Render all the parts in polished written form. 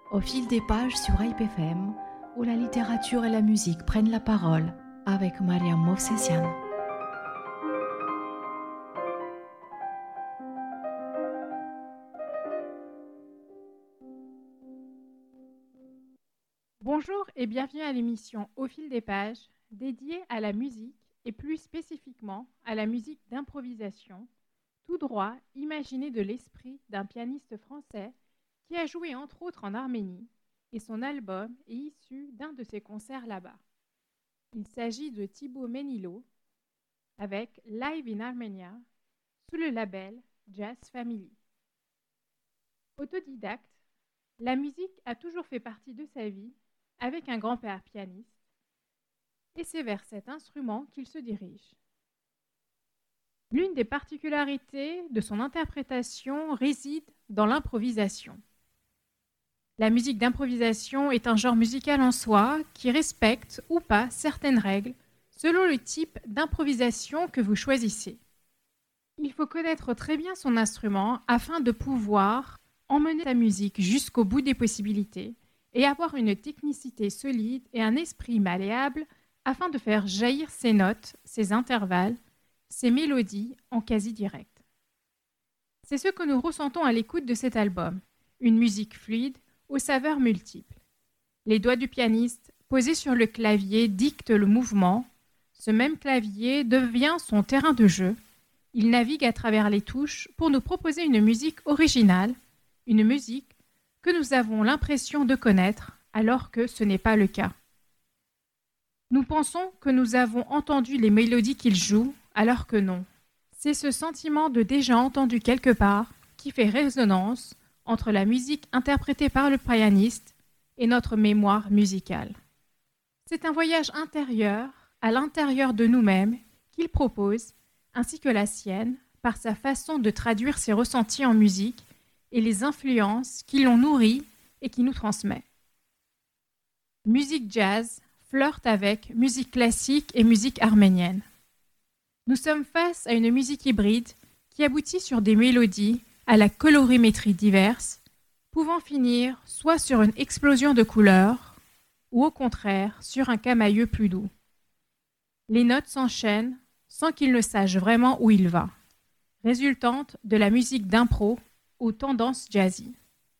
Au fil des pages sur Hype FM, où la littérature et la musique prennent la parole, avec Mariam Movsesian. Bonjour et bienvenue à l'émission Au fil des pages, dédiée à la musique et plus spécifiquement à la musique d'improvisation, tout droit imaginée de l'esprit d'un pianiste français qui a joué entre autres en Arménie, et son album est issu d'un de ses concerts là-bas. Il s'agit de Thibaut Ménilot avec Live in Armenia sous le label Jazz Family. Autodidacte, la musique a toujours fait partie de sa vie avec un grand-père pianiste, et c'est vers cet instrument qu'il se dirige. L'une des particularités de son interprétation réside dans l'improvisation. La musique d'improvisation est un genre musical en soi qui respecte ou pas certaines règles selon le type d'improvisation que vous choisissez. Il faut connaître très bien son instrument afin de pouvoir emmener sa musique jusqu'au bout des possibilités et avoir une technicité solide et un esprit malléable afin de faire jaillir ses notes, ses intervalles, ses mélodies en quasi-direct. C'est ce que nous ressentons à l'écoute de cet album, une musique fluide aux saveurs multiples. Les doigts du pianiste posés sur le clavier dictent le mouvement. Ce même clavier devient son terrain de jeu. Il navigue à travers les touches pour nous proposer une musique originale, une musique que nous avons l'impression de connaître alors que ce n'est pas le cas. Nous pensons que nous avons entendu les mélodies qu'il joue alors que non. C'est ce sentiment de déjà entendu quelque part qui fait résonance entre la musique interprétée par le pianiste et notre mémoire musicale. C'est un voyage intérieur à l'intérieur de nous-mêmes qu'il propose, ainsi que la sienne, par sa façon de traduire ses ressentis en musique et les influences qui l'ont nourri et qui nous transmet. Musique jazz flirte avec musique classique et musique arménienne. Nous sommes face à une musique hybride qui aboutit sur des mélodies à la colorimétrie diverse, pouvant finir soit sur une explosion de couleurs, ou au contraire sur un camailleux plus doux. Les notes s'enchaînent sans qu'il ne sache vraiment où il va, résultante de la musique d'impro aux tendances jazzy.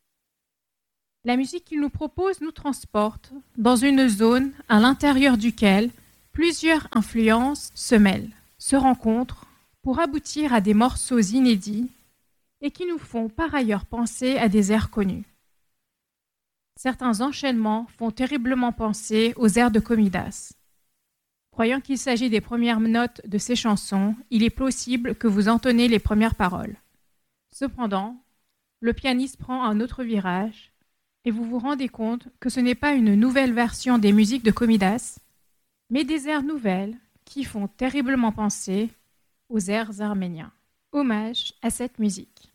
La musique qu'il nous propose nous transporte dans une zone à l'intérieur duquel plusieurs influences se mêlent, se rencontrent pour aboutir à des morceaux inédits et qui nous font par ailleurs penser à des airs connus. Certains enchaînements font terriblement penser aux airs de Komidas. Croyant qu'il s'agit des premières notes de ces chansons, il est possible que vous entonnez les premières paroles. Cependant, le pianiste prend un autre virage et vous vous rendez compte que ce n'est pas une nouvelle version des musiques de Komidas, mais des airs nouvelles qui font terriblement penser aux airs arméniens. Hommage à cette musique.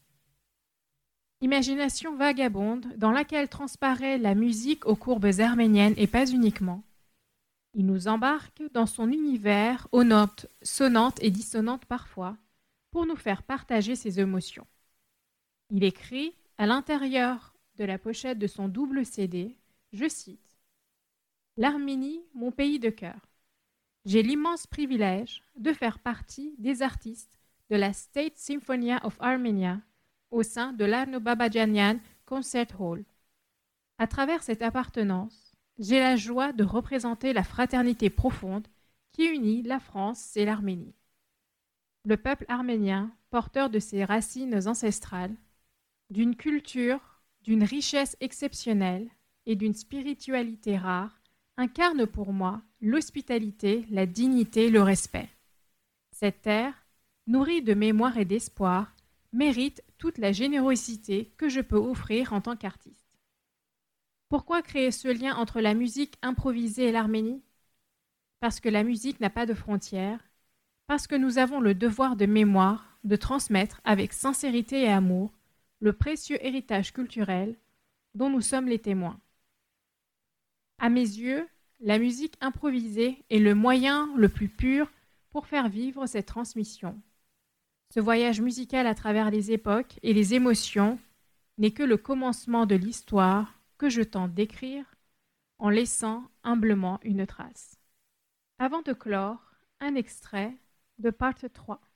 Imagination vagabonde dans laquelle transparaît la musique aux courbes arméniennes et pas uniquement. Il nous embarque dans son univers aux notes sonnantes et dissonantes parfois pour nous faire partager ses émotions. Il écrit à l'intérieur de la pochette de son double CD, je cite « L'Arménie, mon pays de cœur. J'ai l'immense privilège de faire partie des artistes de la State Symphony of Armenia au sein de l'Arno Babadjanian Concert Hall. À travers cette appartenance, j'ai la joie de représenter la fraternité profonde qui unit la France et l'Arménie. Le peuple arménien, porteur de ses racines ancestrales, d'une culture, d'une richesse exceptionnelle et d'une spiritualité rare, incarne pour moi l'hospitalité, la dignité, le respect. Cette terre, nourrie de mémoire et d'espoir, mérite toute la générosité que je peux offrir en tant qu'artiste. Pourquoi créer ce lien entre la musique improvisée et l'Arménie ? Parce que la musique n'a pas de frontières, parce que nous avons le devoir de mémoire de transmettre avec sincérité et amour le précieux héritage culturel dont nous sommes les témoins. À mes yeux, la musique improvisée est le moyen le plus pur pour faire vivre cette transmission. Ce voyage musical à travers les époques et les émotions n'est que le commencement de l'histoire que je tente d'écrire en laissant humblement une trace. Avant de clore, un extrait de part 3.